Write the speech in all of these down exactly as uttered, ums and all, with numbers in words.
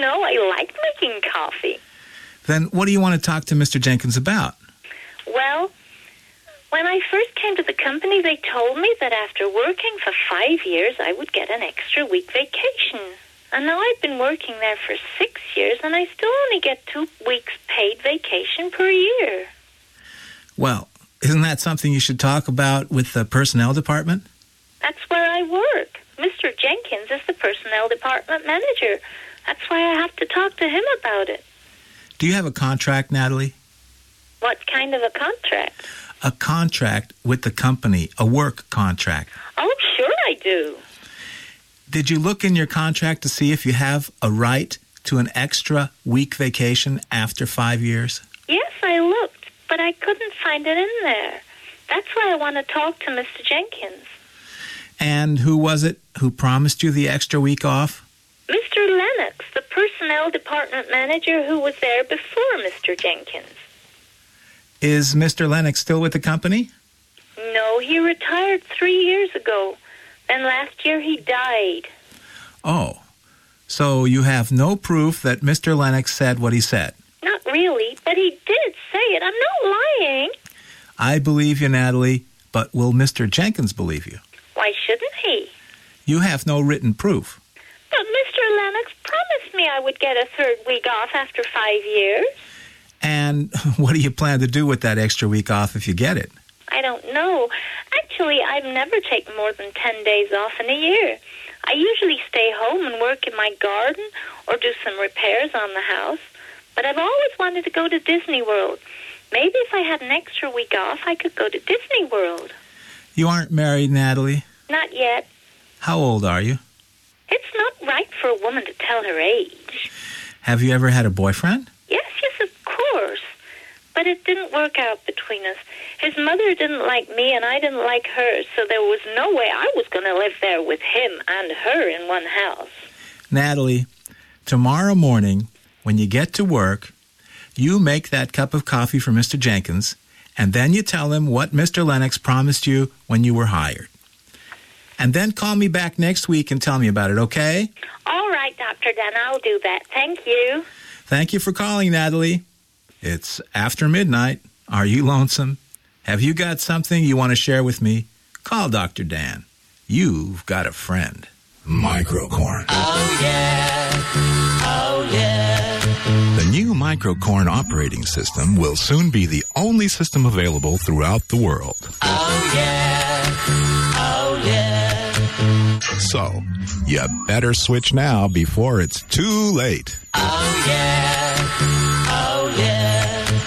know, I like making coffee. Then what do you want to talk to Mister Jenkins about? Well, when I first came to the company, they told me that after working for five years, I would get an extra week vacation. And now I've been working there for six years, and I still only get two weeks paid vacation per year. Well, isn't that something you should talk about with the personnel department? That's where I work. Mister Jenkins is the personnel department manager. That's why I have to talk to him about it. Do you have a contract, Natalie? What kind of a contract? A contract with the company, a work contract. Oh, sure I do. Did you look in your contract to see if you have a right to an extra week vacation after five years? Yes, I looked, but I couldn't find it in there. That's why I want to talk to Mister Jenkins. And who was it who promised you the extra week off? Mister Lennox, the personnel department manager who was there before Mister Jenkins. Is Mister Lennox still with the company? No, he retired three years ago. Then last year he died. Oh, so you have no proof that Mister Lennox said what he said? Not really, but he did say it. I'm not lying. I believe you, Natalie, but will Mister Jenkins believe you? Why shouldn't he? You have no written proof. But Mister Lennox promised me I would get a third week off after five years. And what do you plan to do with that extra week off if you get it? I don't know. Actually, I've never taken more than ten days off in a year. I usually stay home and work in my garden or do some repairs on the house. But I've always wanted to go to Disney World. Maybe if I had an extra week off, I could go to Disney World. You aren't married, Natalie? Not yet. How old are you? It's not right for a woman to tell her age. Have you ever had a boyfriend? Yes, yes, of course. But it didn't work out between us. His mother didn't like me, and I didn't like her, so there was no way I was going to live there with him and her in one house. Natalie, tomorrow morning, when you get to work, you make that cup of coffee for Mister Jenkins, and then you tell him what Mister Lennox promised you when you were hired. And then call me back next week and tell me about it, okay? All right, Doctor Dan, I'll do that. Thank you. Thank you for calling, Natalie. It's after midnight. Are you lonesome? Have you got something you want to share with me? Call Doctor Dan. You've got a friend. Microcorn. Oh, yeah. Oh, yeah. The new Microcorn operating system will soon be the only system available throughout the world. Oh, yeah. Oh, yeah. So, you better switch now before it's too late. Oh, yeah. Oh, yeah.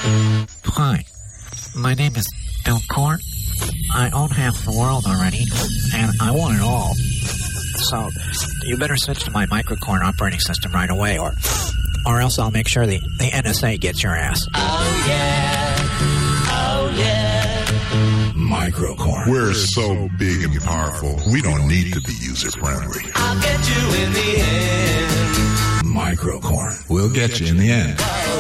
Hi, my name is Bill Court. I own half the world already, and I want it all. So, you better switch to my Microcorn operating system right away, or or else I'll make sure the, the N S A gets your ass. Oh, yeah. Oh, yeah. Microcorn. We're so big and powerful, we don't need to be user-friendly. I'll get you in the end. Microcorn. We'll get you in the end.